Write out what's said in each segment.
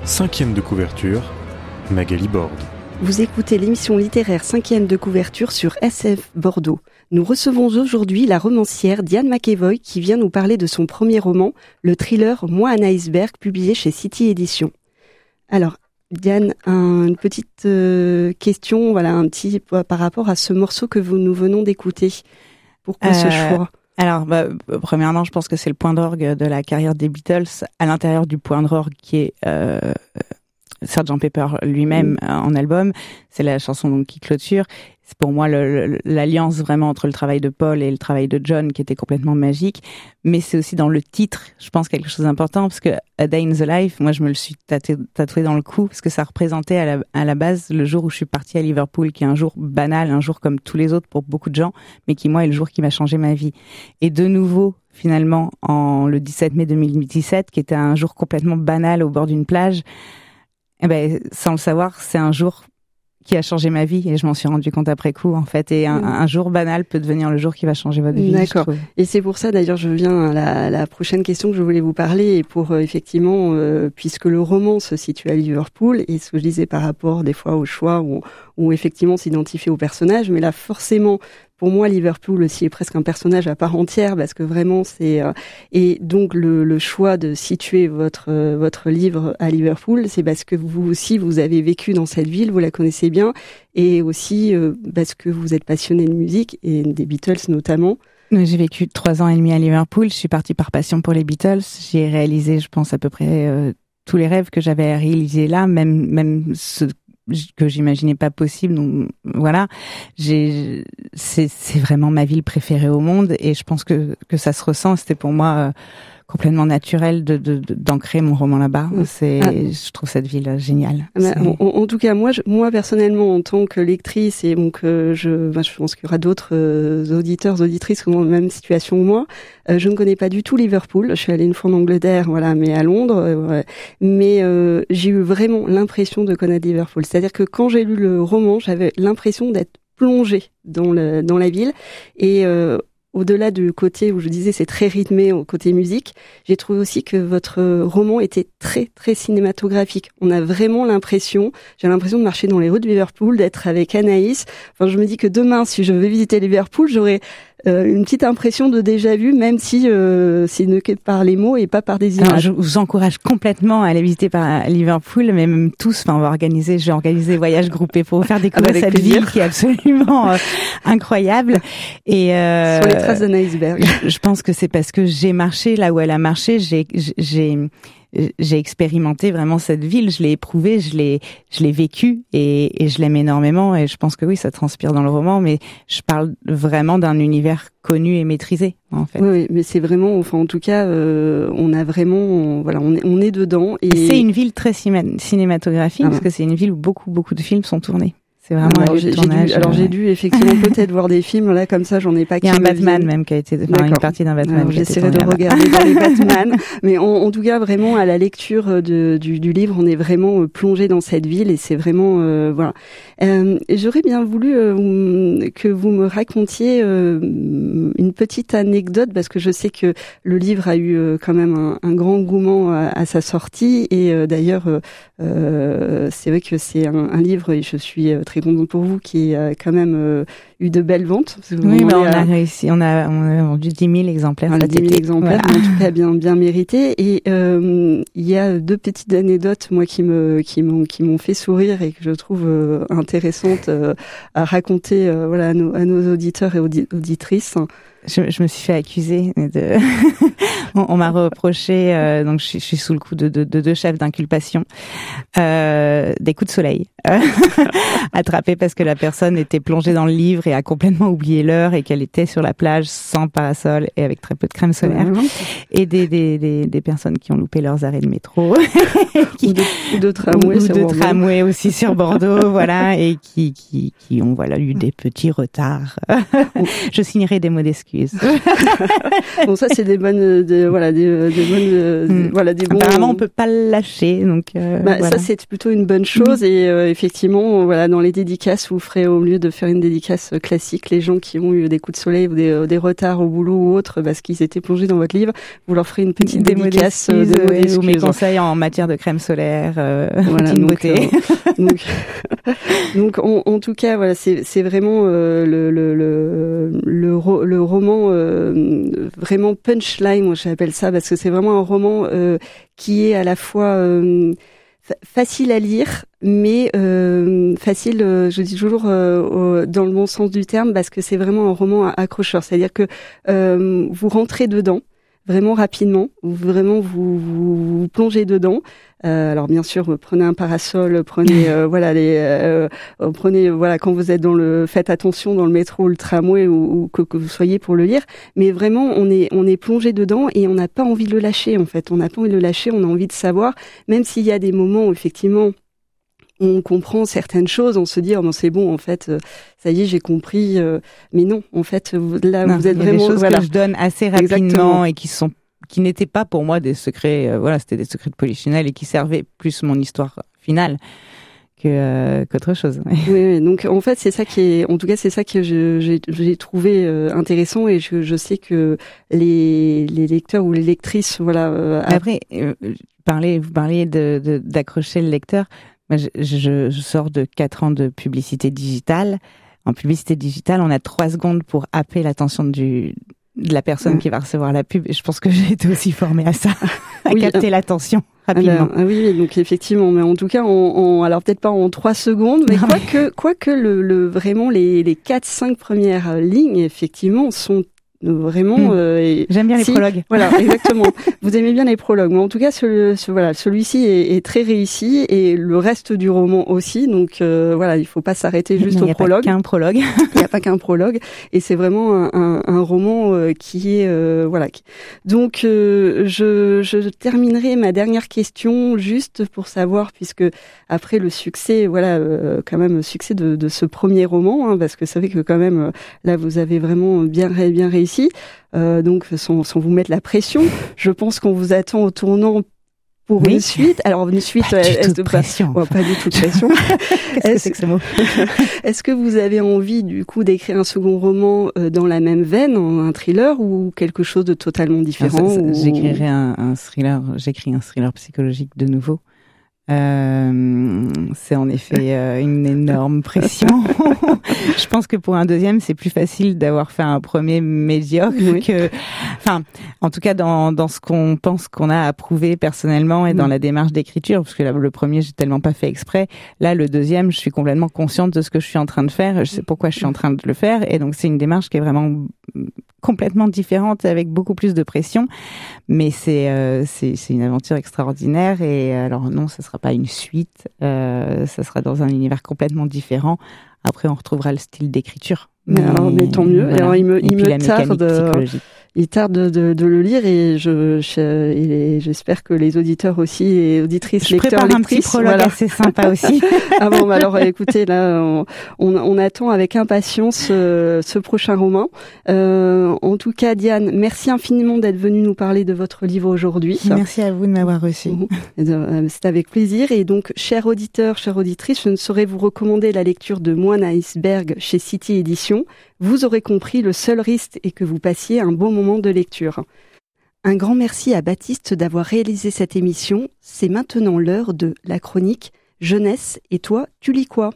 5e de couverture, Magali Borde. Vous écoutez l'émission littéraire 5e de couverture sur SF Bordeaux. Nous recevons aujourd'hui la romancière Diane McEvoy qui vient nous parler de son premier roman, le thriller Moi un iceberg, publié chez City Éditions. Alors, Diane, une petite question, par rapport à ce morceau que nous venons d'écouter. Pourquoi ce choix ? Alors, premièrement, je pense que c'est le point d'orgue de la carrière des Beatles, à l'intérieur du point d'orgue qui est Sgt Pepper lui-même en album. C'est la chanson donc qui clôture. C'est pour moi l'alliance vraiment entre le travail de Paul et le travail de John qui était complètement magique. Mais c'est aussi dans le titre, je pense, quelque chose d'important, parce que A Day in the Life, moi je me le suis tatoué dans le cou, parce que ça représentait à la base le jour où je suis partie à Liverpool, qui est un jour banal, un jour comme tous les autres pour beaucoup de gens, mais qui moi est le jour qui m'a changé ma vie. Et de nouveau, finalement, le 17 mai 2017, qui était un jour complètement banal au bord d'une plage, sans le savoir, c'est un jour qui a changé ma vie, et je m'en suis rendu compte après coup, en fait. Et un jour banal peut devenir le jour qui va changer votre vie. D'accord. Et c'est pour ça, d'ailleurs, je viens à la prochaine question que je voulais vous parler, et pour effectivement, puisque le roman se situe à Liverpool, et ce que je disais par rapport des fois au choix où effectivement s'identifier au personnage, mais là forcément, pour moi, Liverpool aussi est presque un personnage à part entière, parce que vraiment c'est et donc le choix de situer votre livre à Liverpool, c'est parce que vous aussi vous avez vécu dans cette ville, vous la connaissez bien, et aussi parce que vous êtes passionné de musique et des Beatles notamment. J'ai vécu 3 ans et demi à Liverpool. Je suis partie par passion pour les Beatles. J'ai réalisé, je pense, à peu près tous les rêves que j'avais à réaliser là, même ceux que j'imaginais pas possible. Donc voilà, c'est vraiment ma ville préférée au monde, et je pense que ça se ressent. C'était pour moi complètement naturel d'ancrer mon roman là-bas. Je trouve cette ville géniale. En tout cas, moi personnellement, en tant que lectrice, et donc je pense qu'il y aura d'autres auditeurs, auditrices qui ont la même situation que moi. Je ne connais pas du tout Liverpool. Je suis allée une fois en Angleterre, mais à Londres. Mais j'ai eu vraiment l'impression de connaître Liverpool. C'est-à-dire que quand j'ai lu le roman, j'avais l'impression d'être plongée dans la ville, et au-delà du côté où je disais c'est très rythmé au côté musique, j'ai trouvé aussi que votre roman était très très cinématographique. On a vraiment j'ai l'impression de marcher dans les rues de Liverpool, d'être avec Anaïs. Enfin, je me dis que demain, si je vais visiter Liverpool, j'aurai une petite impression de déjà vu, même si c'est ne que par les mots et pas par des images. Alors, je vous encourage complètement à aller visiter par Liverpool, mais même tous. Enfin, je vais organiser voyage groupé pour vous faire découvrir cette ville qui est absolument incroyable. Et sur les traces d'un iceberg. Je pense que c'est parce que j'ai marché là où elle a marché. J'ai expérimenté vraiment cette ville, je l'ai éprouvée, je l'ai vécue, et je l'aime énormément, et je pense que oui, ça transpire dans le roman, mais je parle vraiment d'un univers connu et maîtrisé, en fait. Oui, mais c'est vraiment, enfin, en tout cas, on a vraiment, on est dedans. Et c'est une ville très cinématographique, parce que c'est une ville où beaucoup de films sont tournés. C'est vraiment un lieu de tournage. J'ai dû effectivement peut-être voir des films, là, comme ça, j'en ai pas. Il y a un Batman même qui a été, une partie d'un Batman. Alors, j'essaierai de regarder dans les Batman. Mais en tout cas, vraiment, à la lecture du livre, on est vraiment plongé dans cette ville, et c'est vraiment, voilà. J'aurais bien voulu que vous me racontiez une petite anecdote, parce que je sais que le livre a eu quand même un grand engouement à sa sortie, et d'ailleurs, c'est vrai que c'est un livre, et je suis très contente pour vous, qui a quand même eu de belles ventes. Oui, on a réussi, on a vendu 10 000 exemplaires. Voilà, 10 000 exemplaires, voilà. En tout cas bien mérité. Et il y a 2 petites anecdotes, moi, qui m'ont fait sourire, et que je trouve intéressantes à raconter, à nos auditeurs et auditrices. Je me suis fait accuser de. On m'a reproché, donc je suis sous le coup de 2 chefs d'inculpation, des coups de soleil attrapés parce que la personne était plongée dans le livre et a complètement oublié l'heure, et qu'elle était sur la plage sans parasol et avec très peu de crème solaire, et des personnes qui ont loupé leurs arrêts de métro, ou de tramway, ou de tramway aussi sur Bordeaux, voilà, et qui ont eu des petits retards. Je signerai des mots d'excuses. Bon, ça, c'est des bonnes, des bons. Apparemment, on peut pas le lâcher, donc. Voilà. Ça, c'est plutôt une bonne chose, et effectivement, dans les dédicaces, vous ferez, au lieu de faire une dédicace classique. Les gens qui ont eu des coups de soleil ou des retards au boulot ou autre parce qu'ils étaient plongés dans votre livre, vous leur ferez une petite dédicace ou mes conseils en matière de crème solaire, voilà, beauté. Donc en tout cas, voilà, c'est vraiment le roman vraiment punchline, moi j'appelle ça, parce que c'est vraiment un roman qui est à la fois facile à lire, mais facile, je dis toujours dans le bon sens du terme, parce que c'est vraiment un roman accrocheur. C'est-à-dire que vous rentrez dedans vraiment rapidement, vous plongez dedans. Alors bien sûr, prenez un parasol, prenez prenez quand vous êtes faites attention dans le métro ou le tramway ou que vous soyez pour le lire. Mais vraiment, on est plongé dedans et on n'a pas envie de le lâcher. En fait, on n'a pas envie de le lâcher. On a envie de savoir, même s'il y a des moments où effectivement on comprend certaines choses, on se dit c'est bon, en fait, ça y est, j'ai compris. Mais non, en fait, là, vous êtes vraiment. Des choses que je donne assez rapidement. Exactement. Et qui n'étaient pas pour moi des secrets. C'était des secrets de polichinelle et qui servaient plus mon histoire finale qu'autre chose. Oui. Donc en fait, c'est ça que j'ai trouvé intéressant, et je sais que les lecteurs ou les lectrices, Après, vous parliez d'accrocher le lecteur. Moi, je sors de 4 ans de publicité digitale. En publicité digitale, on a 3 secondes pour happer l'attention de la personne qui va recevoir la pub. Et je pense que j'ai été aussi formée à ça, à capter l'attention rapidement. Oui, donc effectivement. Mais en tout cas, alors peut-être pas en 3 secondes, mais quoique vraiment les 4-5 premières lignes, effectivement, sont vraiment j'aime bien les prologues. Voilà, exactement. Vous aimez bien les prologues, mais en tout cas celui-ci est très réussi, et le reste du roman aussi. Donc il faut pas s'arrêter juste au prologue. Il n'y a pas qu'un prologue. Il n'y a pas qu'un prologue, et c'est vraiment un roman qui est Donc je terminerai ma dernière question juste pour savoir, puisque après le succès, quand même succès de ce premier roman, parce que ça fait que quand même là vous avez vraiment bien réussi. Donc sans vous mettre la pression, je pense qu'on vous attend au tournant pour une suite. Alors une suite, pas du tout de pression. Pas du tout de pression. Qu'est-ce que c'est que ce mot? Est-ce que vous avez envie du coup d'écrire un second roman dans la même veine, un thriller, ou quelque chose de totalement différent? J'écrirai un thriller. J'écris un thriller psychologique de nouveau. C'est en effet une énorme pression. Je pense que pour un deuxième, c'est plus facile d'avoir fait un premier médiocre en tout cas dans ce qu'on pense qu'on a approuvé personnellement et dans la démarche d'écriture, parce que là, le premier, j'ai tellement pas fait exprès. Là, le deuxième, je suis complètement consciente de ce que je suis en train de faire. Je sais pourquoi je suis en train de le faire, et donc c'est une démarche qui est vraiment complètement différente, avec beaucoup plus de pression, mais c'est une aventure extraordinaire. Et alors non, ça sera pas une suite, ça sera dans un univers complètement différent. Après, on retrouvera le style d'écriture. Mais tant mieux. Voilà. Alors, il tarde de le lire, et j'espère que les auditeurs aussi, et auditrices, lecteurs, lectrices. Un petit prologue assez sympa aussi. Alors écoutez, là, on attend avec impatience ce prochain roman. En tout cas, Diane, merci infiniment d'être venue nous parler de votre livre aujourd'hui. Merci à vous de m'avoir reçu. C'est avec plaisir. Et donc, chers auditeurs, chères auditrices, je ne saurais vous recommander la lecture de Moine à Iceberg chez City Éditions. Vous aurez compris, le seul risque est que vous passiez un bon moment de lecture. Un grand merci à Baptiste d'avoir réalisé cette émission. C'est maintenant l'heure de la chronique Jeunesse. Et toi, tu lis quoi?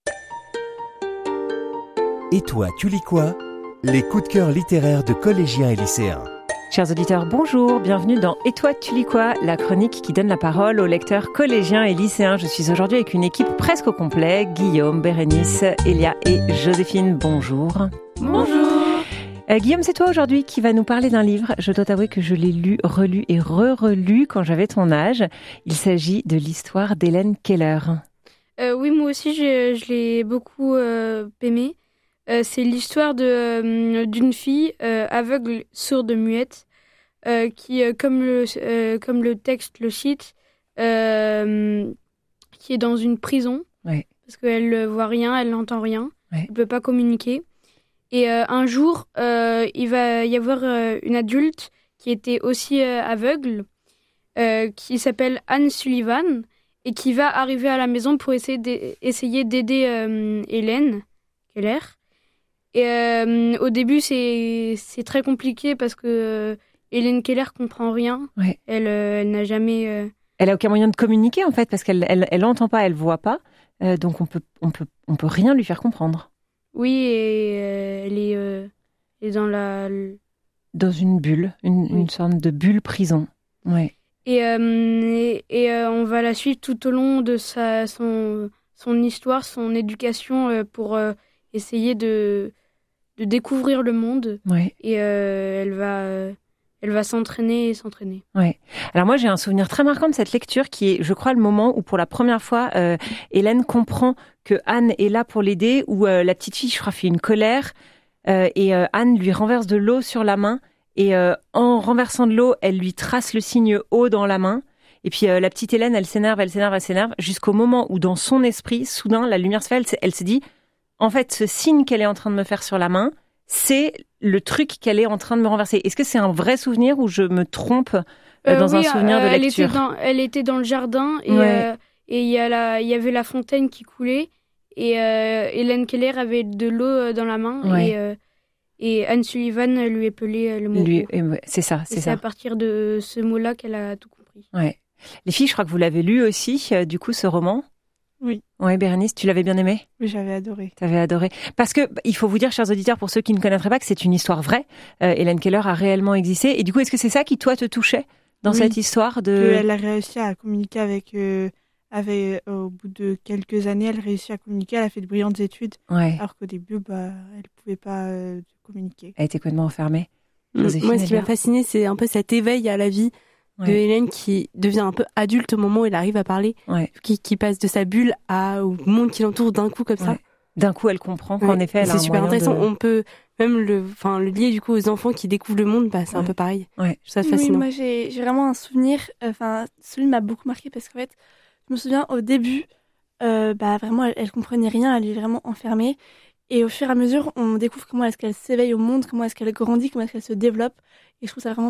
Et toi, tu lis quoi? Les coups de cœur littéraires de collégiens et lycéens. Chers auditeurs, bonjour, bienvenue dans Et toi, tu lis quoi? La chronique qui donne la parole aux lecteurs collégiens et lycéens. Je suis aujourd'hui avec une équipe presque au complet. Guillaume, Bérénice, Elia et Joséphine, bonjour. Bonjour. Guillaume, c'est toi aujourd'hui qui va nous parler d'un livre. Je dois t'avouer que je l'ai lu, relu et re-relu quand j'avais ton âge. Il s'agit de l'histoire d'Hélène Keller. Oui, moi aussi, je l'ai beaucoup aimé. C'est l'histoire d'une fille aveugle, sourde, muette, qui, comme le texte le cite, qui est dans une prison, parce qu'elle ne voit rien, elle n'entend rien, elle ne peut pas communiquer. Et un jour, il va y avoir une adulte qui était aussi aveugle, qui s'appelle Anne Sullivan, et qui va arriver à la maison pour essayer d'aider Hélène Keller. Et au début, c'est très compliqué parce que Hélène Keller comprend rien. Ouais. Elle n'a jamais... Elle a aucun moyen de communiquer en fait parce qu'elle entend pas, elle voit pas. Donc on peut rien lui faire comprendre. Oui, et elle est Dans une bulle, une sorte de bulle prison. Ouais. Et on va la suivre tout au long de son histoire, son éducation pour essayer de découvrir le monde. Ouais. Et elle va s'entraîner et s'entraîner. Ouais. Alors moi j'ai un souvenir très marquant de cette lecture qui est, je crois, le moment où pour la première fois Hélène comprend que Anne est là pour l'aider, où la petite fille, je crois, fait une colère et Anne lui renverse de l'eau sur la main et en renversant de l'eau, elle lui trace le signe O dans la main. Et puis la petite Hélène, elle s'énerve jusqu'au moment où dans son esprit, soudain, la lumière se fait, elle se dit, en fait, ce signe qu'elle est en train de me faire sur la main, c'est le truc qu'elle est en train de me renverser. Est-ce que c'est un vrai souvenir ou je me trompe dans un souvenir de lecture? Elle était dans le jardin et il y avait la fontaine qui coulait et Hélène Keller avait de l'eau dans la main et Anne Sullivan lui épelait le mot. C'est ça. C'est à partir de ce mot-là qu'elle a tout compris. Ouais. Les filles, je crois que vous l'avez lu aussi, du coup, ce roman. Oui. Ouais, Bérénice, tu l'avais bien aimé? Oui, j'avais adoré. T'avais adoré. Parce que, il faut vous dire, chers auditeurs, pour ceux qui ne connaîtraient pas, que c'est une histoire vraie. Hélène Keller a réellement existé. Et du coup, est-ce que c'est ça qui, toi, te touchait dans cette histoire de... Elle a réussi à communiquer au bout de quelques années, elle a réussi à communiquer, elle a fait de brillantes études. Ouais. Alors qu'au début, elle pouvait pas communiquer. Elle était complètement enfermée. Moi, ce qui m'a fascinée, c'est un peu cet éveil à la vie de Hélène qui devient un peu adulte au moment où elle arrive à parler, qui passe de sa bulle au monde qui l'entoure d'un coup comme ça. D'un coup, elle comprend qu'en effet, elle a un moyen. C'est super intéressant. On peut même le lier du coup aux enfants qui découvrent le monde. C'est un peu pareil. Ouais. Je trouve ça fascinant. Oui, moi, j'ai vraiment un souvenir. Celui m'a beaucoup marqué parce qu'en fait, je me souviens au début, vraiment, elle comprenait rien. Elle est vraiment enfermée. Et au fur et à mesure, on découvre comment est-ce qu'elle s'éveille au monde, comment est-ce qu'elle grandit, comment est-ce qu'elle se développe. Et je trouve ça vraiment